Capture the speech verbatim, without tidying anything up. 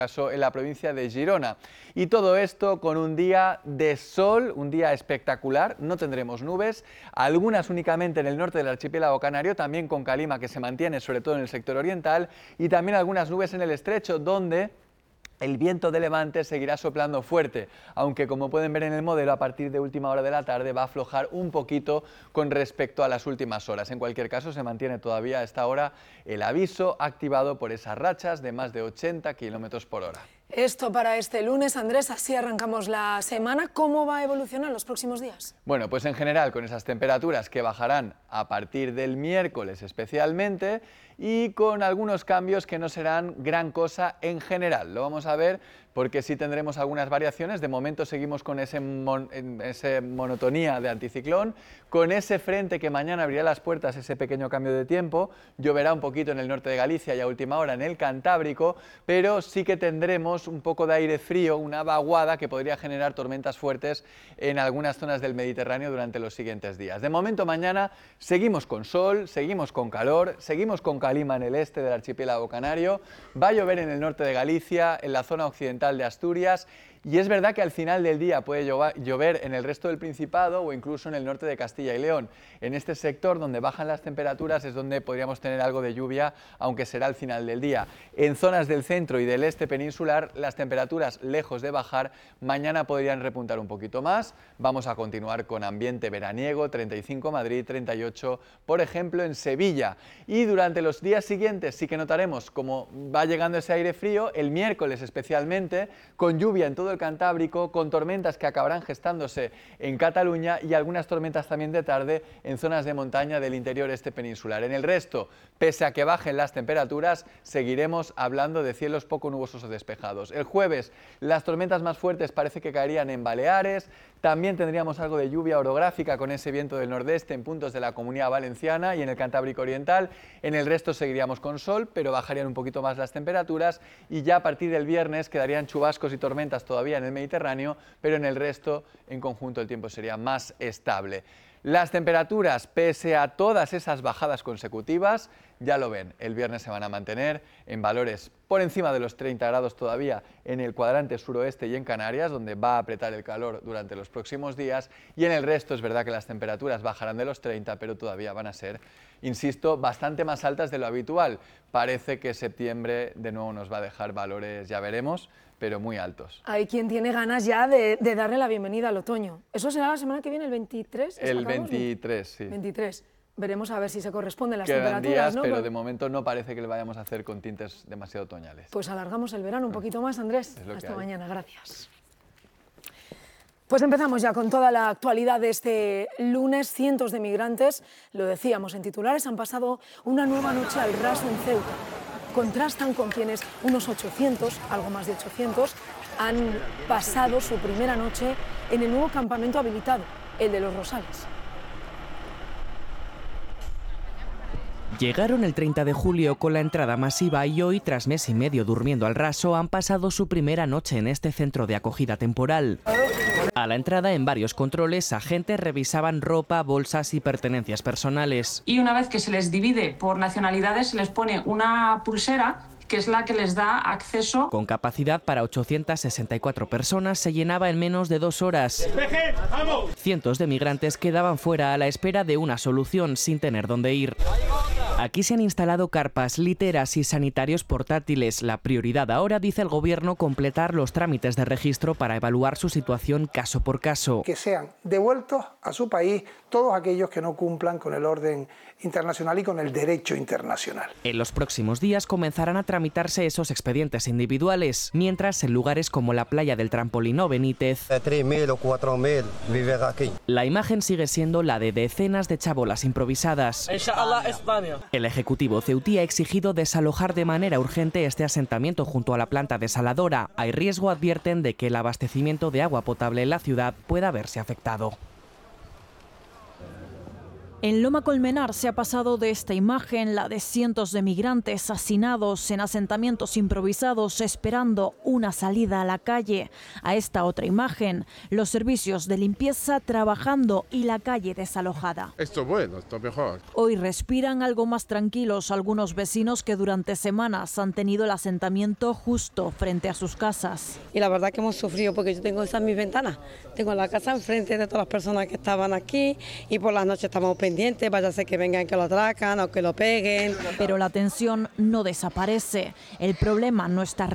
caso en la provincia de Girona. Y todo esto con un día de sol, un día espectacular, no tendremos nubes, algunas únicamente en el norte del archipiélago canario, también con calima que se mantiene sobre todo en el sector oriental, y también algunas nubes en el estrecho, donde el viento de levante seguirá soplando fuerte, aunque como pueden ver en el modelo, a partir de última hora de la tarde va a aflojar un poquito con respecto a las últimas horas. En cualquier caso, se mantiene todavía a esta hora el aviso activado por esas rachas de más de ochenta kilómetros por hora. Esto para este lunes, Andrés, así arrancamos la semana. ¿Cómo va a evolucionar los próximos días? Bueno, pues en general con esas temperaturas que bajarán a partir del miércoles especialmente y con algunos cambios que no serán gran cosa en general. Lo vamos a ver porque sí tendremos algunas variaciones. De momento seguimos con ese, mon ese monotonía de anticiclón, con ese frente que mañana abrirá las puertas, ese pequeño cambio de tiempo. Lloverá un poquito en el norte de Galicia y a última hora en el Cantábrico, pero sí que tendremos un poco de aire frío, una vaguada que podría generar tormentas fuertes en algunas zonas del Mediterráneo durante los siguientes días. De momento mañana seguimos con sol, seguimos con calor, seguimos con calima en el este del archipiélago canario, va a llover en el norte de Galicia, en la zona occidental de Asturias, y es verdad que al final del día puede llover en el resto del Principado o incluso en el norte de Castilla y León. En este sector donde bajan las temperaturas es donde podríamos tener algo de lluvia, aunque será al final del día. En zonas del centro y del este peninsular las temperaturas, lejos de bajar, mañana podrían repuntar un poquito más. Vamos a continuar con ambiente veraniego, treinta y cinco Madrid, treinta y ocho por ejemplo en Sevilla. Y durante los días siguientes sí que notaremos cómo va llegando ese aire frío, el miércoles especialmente, con lluvia en todo el Cantábrico, con tormentas que acabarán gestándose en Cataluña y algunas tormentas también de tarde en zonas de montaña del interior este peninsular. En el resto, pese a que bajen las temperaturas, seguiremos hablando de cielos poco nubosos o despejados. El jueves, las tormentas más fuertes parece que caerían en Baleares, también tendríamos algo de lluvia orográfica con ese viento del nordeste en puntos de la Comunidad Valenciana y en el Cantábrico Oriental. En el resto seguiríamos con sol, pero bajarían un poquito más las temperaturas y ya a partir del viernes quedarían chubascos y tormentas todavía en el Mediterráneo, pero en el resto, en conjunto, el tiempo sería más estable. Las temperaturas, pese a todas esas bajadas consecutivas, ya lo ven, el viernes se van a mantener en valores por encima de los treinta grados todavía en el cuadrante suroeste y en Canarias, donde va a apretar el calor durante los próximos días, y en el resto es verdad que las temperaturas bajarán de los treinta, pero todavía van a ser, insisto, bastante más altas de lo habitual. Parece que septiembre de nuevo nos va a dejar valores, ya veremos, pero muy altos. Hay quien tiene ganas ya de, de darle la bienvenida al otoño. ¿Eso será la semana que viene, el veintitrés? El veintitrés, sí. veintitrés. Veremos a ver si se corresponden las Quedan temperaturas, días, ¿no? pero de momento no parece que le vayamos a hacer con tintes demasiado otoñales. Pues alargamos el verano un poquito más, Andrés. Es lo que Hasta hay. mañana, gracias. Pues empezamos ya con toda la actualidad de este lunes. Cientos de migrantes, lo decíamos en titulares, han pasado una nueva noche al raso en Ceuta. Contrastan con quienes unos ochocientos, algo más de ochocientos, han pasado su primera noche en el nuevo campamento habilitado, el de Los Rosales. Llegaron el treinta de julio con la entrada masiva y hoy, tras mes y medio durmiendo al raso, han pasado su primera noche en este centro de acogida temporal. A la entrada, en varios controles, agentes revisaban ropa, bolsas y pertenencias personales. Y una vez que se les divide por nacionalidades, se les pone una pulsera que es la que les da acceso. Con capacidad para ochocientas sesenta y cuatro personas, se llenaba en menos de dos horas. Cientos de migrantes quedaban fuera a la espera de una solución sin tener dónde ir. Aquí se han instalado carpas, literas y sanitarios portátiles. La prioridad ahora, dice el gobierno, completar los trámites de registro para evaluar su situación caso por caso. Que sean devueltos a su país todos aquellos que no cumplan con el orden internacional y con el derecho internacional. En los próximos días comenzarán a tramitarse esos expedientes individuales, mientras en lugares como la playa del Trampolín o Benítez, tres mil o cuatro mil viven aquí. La imagen sigue siendo la de decenas de chabolas improvisadas. Inshallah, España. El ejecutivo ceutí ha exigido desalojar de manera urgente este asentamiento junto a la planta desaladora. Hay riesgo, advierten, de que el abastecimiento de agua potable en la ciudad pueda verse afectado. En Loma Colmenar se ha pasado de esta imagen, la de cientos de migrantes hacinados en asentamientos improvisados esperando una salida a la calle, a esta otra imagen, los servicios de limpieza trabajando y la calle desalojada. Esto es bueno, esto es mejor. Hoy respiran algo más tranquilos algunos vecinos que durante semanas han tenido el asentamiento justo frente a sus casas. Y la verdad que hemos sufrido porque yo tengo esas mis ventanas, tengo la casa enfrente de todas las personas que estaban aquí y por las noches estamos pendientes. Vaya a ser que vengan, que lo atracan o que lo peguen. Pero la tensión no desaparece. El problema no está